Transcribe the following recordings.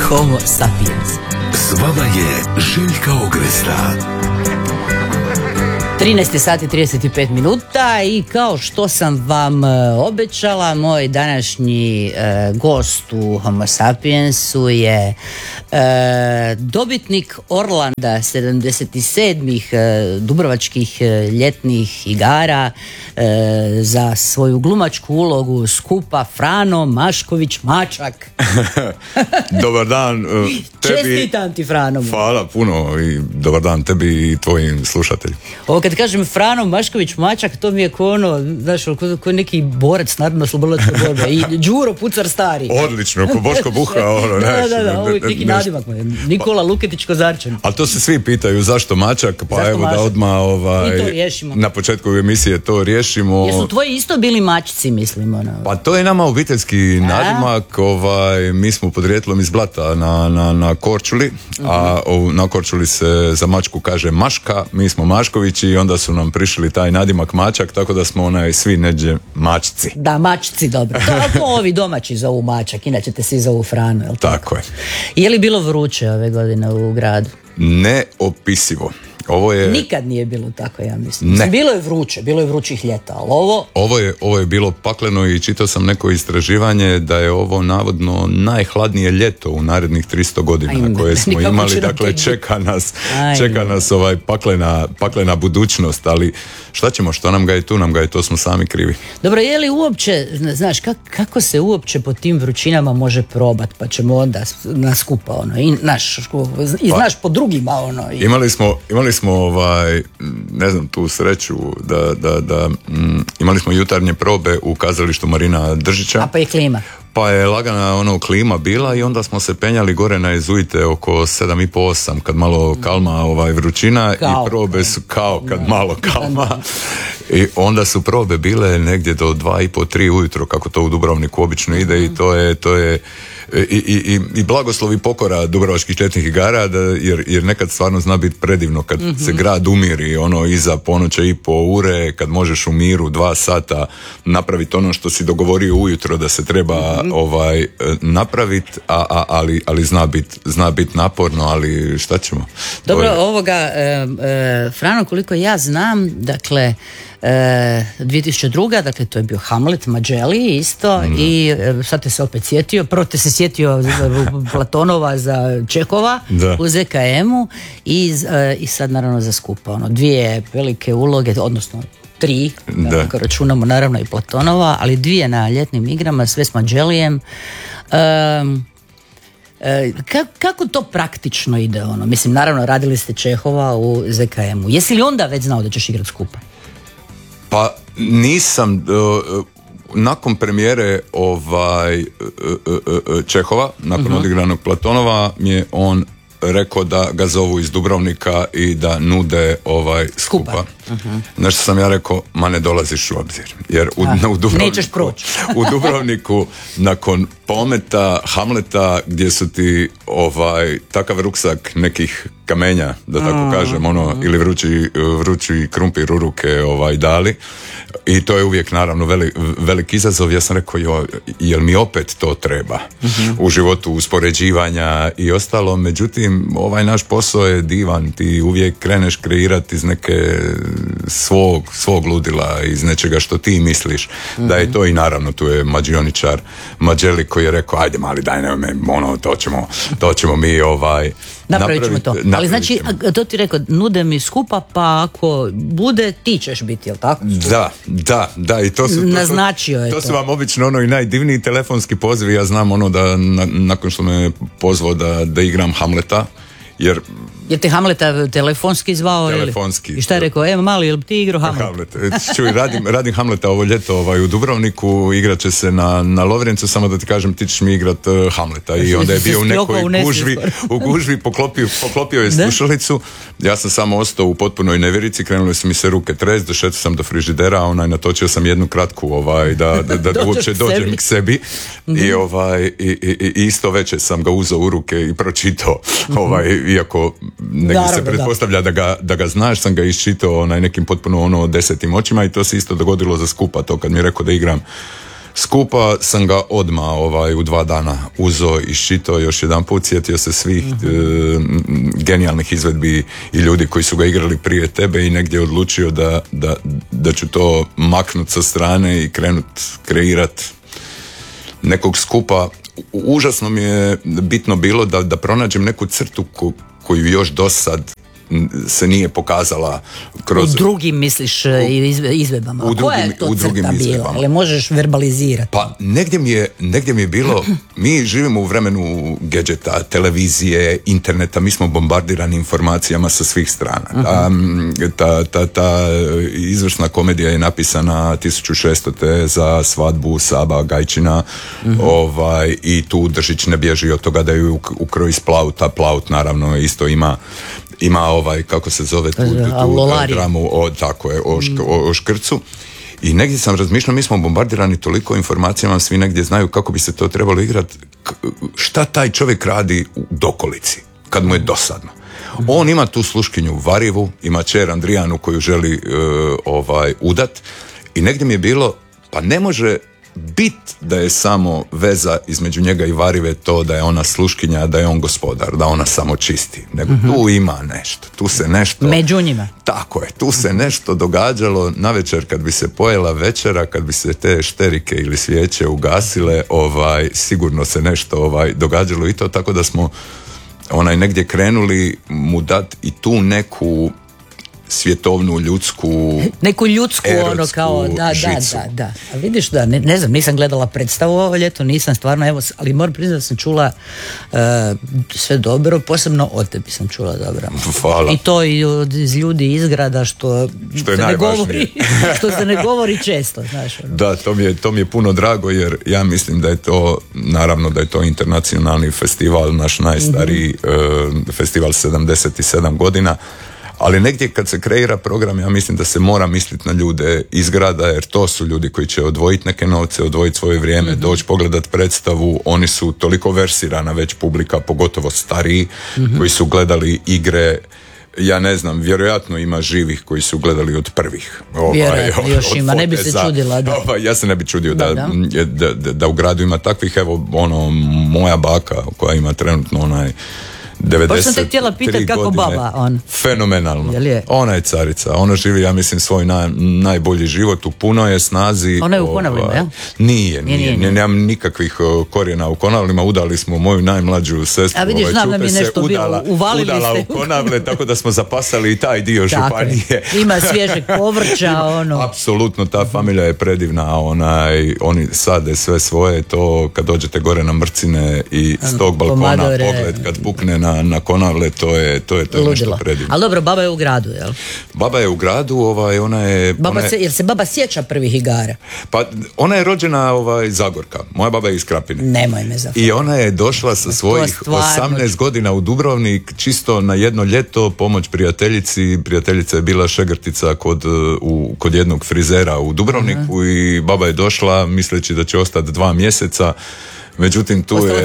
Homo sapiens. S vama je Željka Ogresta. 13 sati 35 minuta i kao što sam vam obećala, moj današnji gost u Homo sapiensu je dobitnik Orlanda 77. Dubrovačkih ljetnih igara za svoju glumačku ulogu skupa Frano Mašković-Mačak. Dobar dan tebi. Čestitam ti, Frano. Hvala puno i dobar dan tebi i tvojim slušateljima. Ovo kad kažem Frano Mašković-Mačak, to mi je ko ono, znaš, ko neki borac narodno-oslobodilačke borbe. I Đuro Pucar stari. Odlično, ko Boško Buha. Ono, da, ovo je neki nadimak. Nikola Luketić-Kozarčan. Ali to se svi pitaju zašto Mačak, pa zašto evo Mačak? Da odmah I to riješimo. na početku emisije to riješimo. Jesu tvoji isto bili mačci, mislim, ono? Pa to je nama obiteljski nadimak, mi smo podrijetlom iz Blata na Korčuli, a na Korčuli se za mačku kaže Maška, mi smo Maškovići i onda su nam prišli taj nadimak Mačak, tako da smo svi neđe mačci. Da, mačci, dobro. To ovi domaći zovu Mačak, inače te svi zovu Frano, jel' Tako je. Je li bilo vruće ove godine u gradu? Neopisivo. Ovo je... Nikad nije bilo tako, ja mislim. Ne. Bilo je vruće, bilo je vrućih ljeta, ali Ovo je bilo pakleno i čitao sam neko istraživanje da je ovo navodno najhladnije ljeto u narednih 300 godina koje smo imali, dakle čeka nas paklena budućnost, ali šta ćemo, što nam ga je tu, nam ga je, to smo sami krivi. Dobro, je li uopće, znaš, kako se uopće po tim vrućinama može probat, pa ćemo onda naskupa, znaš, po drugima, Imali smo ne znam, tu sreću da imali smo jutarnje probe u kazalištu Marina Držića. A pa je klima. Pa je lagana klima bila i onda smo se penjali gore na Jezujte oko 7:30-8 kad malo kalma vrućina i probe su kad malo kalma. I onda su probe bile negdje do 2:30-3 ujutro, kako to u Dubrovniku obično ide, i to je i blagoslov i pokora Dubrovačkih ljetnih igara, jer nekad stvarno zna biti predivno kad se grad umiri iza ponoće i po ure, kad možeš u miru 2 sata napraviti ono što si dogovorio ujutro da se treba napraviti, ali zna biti naporno, ali šta ćemo? Dobro, Frano, koliko ja znam, dakle 2002. dakle to je bio Hamlet Mađeli isto i sad te se opet sjetio, prvo te se sjetio Platonova za Čehova u ZKM-u i sad naravno za skupa 2 velike uloge, odnosno 3, ako računamo naravno i Platonova, ali 2 na ljetnim igrama, sve s Mađelijem. Kako to praktično ide? Mislim, naravno radili ste Čehova u ZKM-u. Jesi li onda već znao da ćeš igrati skupa? Pa nisam, nakon premijere Čehova, nakon odigranog Platonova, mi je on rekao da ga zovu iz Dubrovnika i da nude skupa. Nešto sam ja rekao, ma ne dolaziš u obzir. Jer nećeš proći. U Dubrovniku, nakon Pometa, Hamleta, gdje su ti takav ruksak nekih kamenja, da tako kažem, ili vrući krumpir u ruke dali. I to je uvijek naravno velik izazov. Ja sam rekao, jel mi opet to treba u životu uspoređivanja i ostalo. Međutim, naš posao je divan. Ti uvijek kreneš kreirati iz neke svog ludila, iz nečega što ti misliš da je to, i naravno tu je mađioničar Mađeli koji je rekao, ajde mali, daj to ćemo mi napravit ćemo to. Ali znači, to ti rekao, nude mi skupa, pa ako bude, ti ćeš biti, jel tako? Da, i to su vam obično i najdivniji telefonski pozivi. Ja znam da nakon što me pozvao da igram Hamleta, jer te Hamleta telefonski zvao? Telefonski. I šta je rekao, mali, jel ti igrao Hamlet? Čuj, radim Hamleta ovo ljeto u Dubrovniku, igrat će se na Lovrencu, samo da ti kažem, ti ćeš mi igrat Hamleta. I onda je bio u nekoj gužvi, poklopio je slušalicu, ja sam samo ostao u potpunoj nevjerici, krenule su mi se ruke trest, došao sam do frižidera, natočio sam jednu kratku da uopće dođem k sebi. I isto večer sam ga uzeo u ruke i pročitao, iako negdje se pretpostavlja da ga znaš, sam ga iščitao nekim potpuno 10 očima, i to se isto dogodilo za skupa, to kad mi je rekao da igram skupa sam ga odmah u 2 dana uzeo i iščitao još jedan put, sjetio se svih genijalnih izvedbi i ljudi koji su ga igrali prije tebe i negdje odlučio da ću to maknut sa strane i krenut kreirat nekog skupa. Užasno mi je bitno bilo da pronađem neku crtu koju još do sad se nije pokazala kroz... U drugim misliš izvedbama? Koja je to crta bila? Ali možeš verbalizirati? Pa negdje mi je bilo, mi živimo u vremenu gadgeta, televizije, interneta, mi smo bombardirani informacijama sa svih strana. Ta izvršna komedija je napisana 1600. za svadbu Saba Gajčina, i tu Držić ne bježi od toga da ju ukroji s Plauta. Plaut naravno isto ima kako se zove tu dramu o škrcu. I negdje sam razmišljao, mi smo bombardirani toliko informacijama, svi negdje znaju kako bi se to trebalo igrati. Šta taj čovjek radi u dokolici kad mu je dosadno? On ima tu sluškinju Varivu, ima kćer Andrijanu koju želi udat, i negdje mi je bilo, pa ne može bit da je samo veza između njega i Varive to da je ona sluškinja, da je on gospodar, da ona samo čisti. Nego tu ima nešto, tu se nešto... Među njima. Tako je, tu se nešto događalo navečer kad bi se pojela večera, kad bi se te šterike ili svijeće ugasile, sigurno se nešto događalo i to, tako da smo negdje krenuli mu dat i tu neku svjetovnu, neku ljudsku ono kao da. A vidiš da, ne znam, nisam gledala predstavu ovo ljeto, nisam stvarno, ali moram priznati da sam čula sve dobro, posebno od tebi sam čula dobro. Hvala. I to i iz ljudi iz grada što se ne govori, što se ne govori često, znaš. Ono. Da, to mi je puno drago, jer ja mislim da je to, naravno da je to internacionalni festival, naš najstariji festival 77 godina. Ali negdje kad se kreira program, ja mislim da se mora misliti na ljude iz grada, jer to su ljudi koji će odvojiti neke novce, odvojiti svoje vrijeme, doći pogledat predstavu. Oni su toliko versirana već publika, pogotovo stariji, koji su gledali igre. Ja ne znam, vjerojatno ima živih koji su gledali od prvih. Vjerojatno još ima, ne bi se čudila. Da. Ja se ne bi čudio da u gradu ima takvih. Evo, moja baka koja ima trenutno 93 pa sam te htjela pitati kako baba on. Fenomenalno. Ona je carica. Ona živi, ja mislim, svoj najbolji život. U puno je snazi. Ona je u Konavlima, jel? Nije. Nemam nikakvih korijena u Konavlima. Udali smo moju najmlađu sestru. A vidiš, znam da mi nešto bilo. Udala u Konavle, tako da smo zapasali i taj dio županije. Ima svježeg povrća. Apsolutno, ta familija je predivna. Oni sade sve svoje. To kad dođete gore na Mrcine i s tog balkona pogled kad pukne na Konavle, to je nešto predivno. Ali dobro, baba je u gradu, jel? Baba je u gradu, ona je... Jer se baba sjeća prvih igara? Pa, ona je rođena Zagorka. Moja baba je iz Krapine. Nemoj me zafati. I ona je došla sa svojih 18 godina u Dubrovnik, čisto na jedno ljeto, pomoć prijateljici. Prijateljica je bila šegrtica kod jednog frizera u Dubrovniku i baba je došla misleći da će ostati 2 mjeseca. Međutim,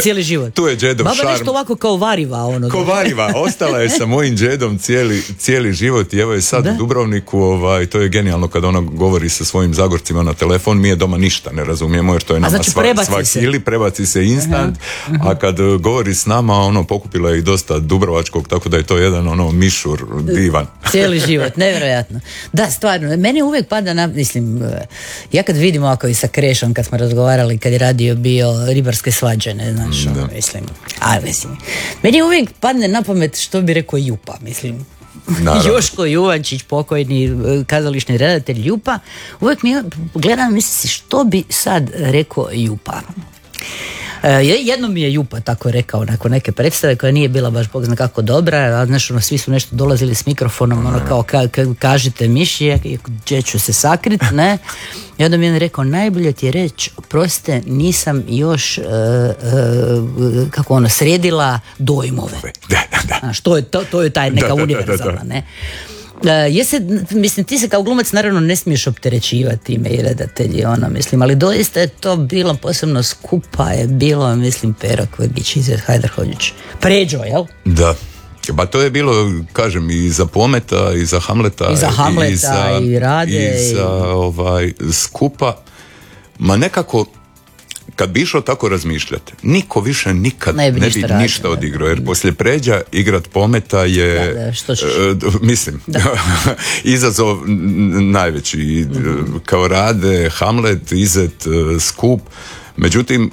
tu je džedov šarm. Baba nešto ovako kao Variva. Kao Variva, ostala je sa mojim džedom cijeli život i evo je sad u Dubrovniku, to je genijalno kada ona govori sa svojim Zagorcima na telefon, mi je doma ništa ne razumijemo jer to je nama svaki prebaci se instant, a kad govori s nama, pokupila je i dosta dubrovačkog, tako da je to jedan mišur divan. Cijeli život, nevjerojatno. Da, stvarno, meni uvijek pada mislim, ja kad vidim ovako i sa Krešom, kad smo razgovarali, kad je radio bio ribarske svađane, znaš, mislim. Meni uvijek padne na pamet što bi rekao Jupa, mislim. Joško Juvančić, pokojni kazališni redatelj Jupa, uvijek mi gledam, mislim, što bi sad rekao Jupa. Jednom mi je Jupa tako rekao nakon neke predstave koja nije bila baš bog zna kako dobra, a znaš, svi su nešto dolazili s mikrofonom, kao kažite miši, gdje ću se sakrit, ne? I onda mi je rekao, najbolje ti je reći, oprostite, nisam još sredila dojmove. Znaš, to je taj neka univerzalna, ne? Mislim, ti se kao glumac naravno ne smiješ opterećivati ime i redatelji, mislim, ali doista je to bilo posebno skupa, je bilo, mislim, Pero Kvrgić i Hajdar Hodžić. Pređo, jel? Da. Ba to je bilo, kažem, i za Pometa, i za Hamleta, i Rade, i za skupa. Ma nekako kad bi išao tako razmišljati, niko više nikad ne bi ništa odigrao, jer poslije Pređa igrat Pometa je, mislim, izazov najveći, kao Rade, Hamlet, Izet, Skup, međutim,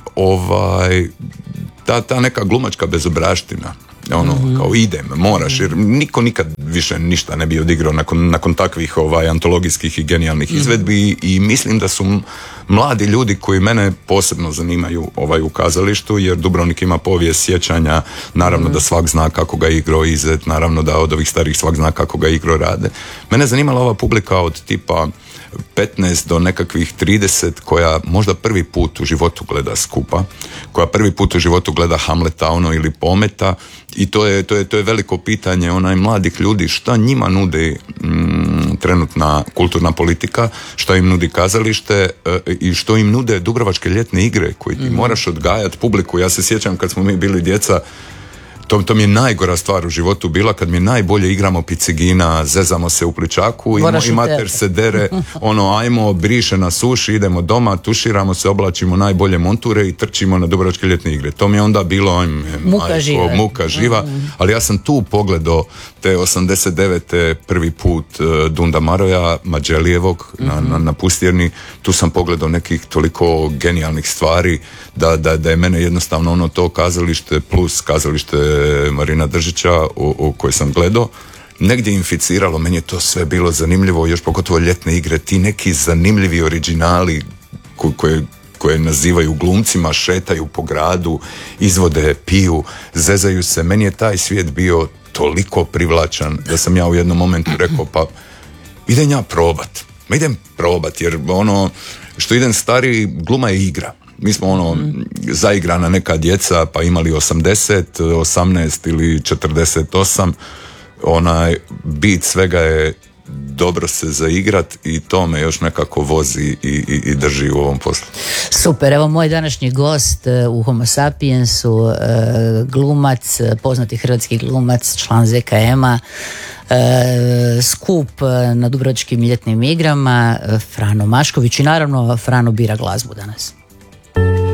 ta neka glumačka bezobraština, kao idem, moraš, jer niko nikad više ništa ne bi odigrao nakon takvih antologijskih i genijalnih izvedbi, i mislim da su mladi ljudi koji mene posebno zanimaju u kazalištu, jer Dubrovnik ima povijest sjećanja, naravno da svak zna kako ga igrao Izet, naravno da od ovih starih svak zna kako ga igrao Rade. Mene zanimala ova publika od tipa 15 do nekakvih 30 koja možda prvi put u životu gleda Skupa, koja prvi put u životu gleda Hamleta ili Pometa, i to je veliko pitanje mladih ljudi, šta njima nudi trenutna kulturna politika, šta im nudi kazalište i što im nude Dubrovačke ljetne igre koje ti moraš odgajati publiku. Ja se sjećam kad smo mi bili djeca, to mi je najgora stvar u životu bila kad mi najbolje igramo picigina, zezamo se u pličaku i mater se dere, ajmo, briše na suši, idemo doma, tuširamo se, oblačimo najbolje monture i trčimo na Dubrovačke ljetne igre. To mi je onda bilo muka živa, ali ja sam tu pogledao te 89. prvi put Dunda Maroja, Mađelijevog na Pustjerni, tu sam pogledao nekih toliko genijalnih stvari da je mene jednostavno to kazalište plus kazalište Marina Držića o kojoj sam gledao negdje inficiralo. Meni je to sve bilo zanimljivo, još pogotovo ljetne igre, ti neki zanimljivi originali koje nazivaju glumcima, šetaju po gradu, izvode, piju, zezaju se. Meni je taj svijet bio toliko privlačan da sam ja u jednom momentu rekao, pa idem ja probat, jer što idem stari, gluma je igra. Mi smo zaigrana neka djeca, pa imali 80, 18 ili 48. Bit svega je dobro se zaigrat, i to me još nekako vozi i drži u ovom poslu. Super, evo moj današnji gost u Homo Sapiensu, glumac, poznati hrvatski glumac, član ZKM-a, Skup na Dubrovačkim ljetnim igrama, Frano Mašković, i naravno Frano bira glazbu danas.